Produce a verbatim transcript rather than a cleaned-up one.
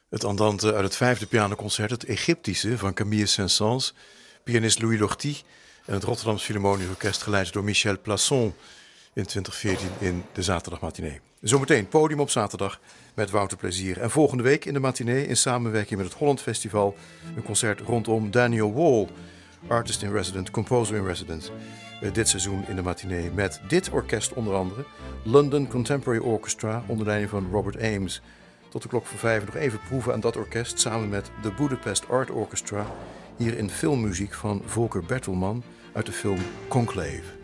Het andante uit het vijfde pianoconcert, het Egyptische, van Camille Saint-Saëns, pianist Louis Lortie en het Rotterdamse Philharmonisch Orkest, geleid door Michel Plasson in twintig veertien in de zaterdagmatinee. Zometeen podium op zaterdag met Wouter Plezier. En volgende week in de matinee in samenwerking met het Holland Festival een concert rondom Daniel Wall, artist in resident, composer in resident. Dit seizoen in de matinee met dit orkest onder andere, London Contemporary Orchestra onder leiding van Robert Ames. Tot de klok van vijf nog even proeven aan dat orkest samen met de Budapest Art Orchestra, hier in filmmuziek van Volker Bertelmann uit de film Conclave.